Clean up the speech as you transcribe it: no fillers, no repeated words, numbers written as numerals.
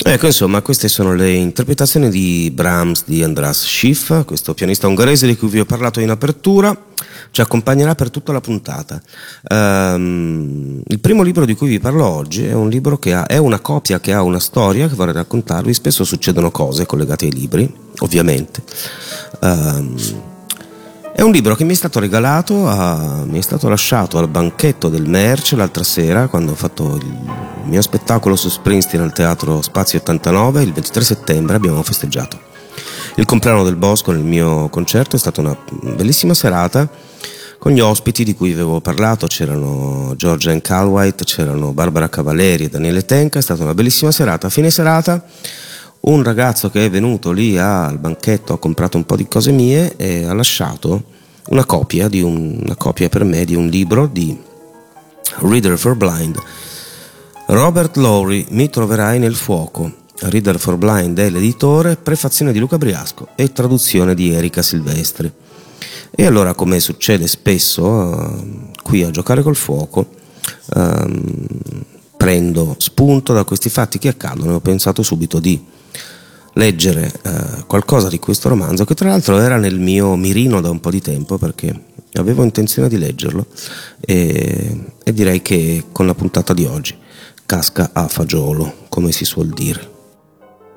Ecco, insomma, queste sono le interpretazioni di Brahms di András Schiff, questo pianista ungherese di cui vi ho parlato in apertura. Ci accompagnerà per tutta la puntata. Il primo libro di cui vi parlo oggi è un libro è una copia che ha una storia che vorrei raccontarvi. Spesso succedono cose collegate ai libri, ovviamente. È un libro che mi è stato regalato, mi è stato lasciato al banchetto del Merce l'altra sera, quando ho fatto il mio spettacolo su Springsteen al Teatro Spazio 89. Il 23 settembre abbiamo festeggiato il compleanno del Bosco nel mio concerto. È stata una bellissima serata con gli ospiti di cui vi avevo parlato. C'erano George N. Calwhite, c'erano Barbara Cavaleri e Daniele Tenca. È stata una bellissima serata. A fine serata un ragazzo che è venuto lì al banchetto ha comprato un po' di cose mie e ha lasciato una copia per me di un libro di Reader for Blind. Robert Lowry, Mi troverai nel fuoco. Reader for Blind è l'editore, prefazione di Luca Briasco e traduzione di Erika Silvestri. E allora, come succede spesso qui a Giocare col Fuoco, prendo spunto da questi fatti che accadono e ho pensato subito di leggere qualcosa di questo romanzo, che tra l'altro era nel mio mirino da un po' di tempo, perché avevo intenzione di leggerlo, e direi che con la puntata di oggi casca a fagiolo, come si suol dire.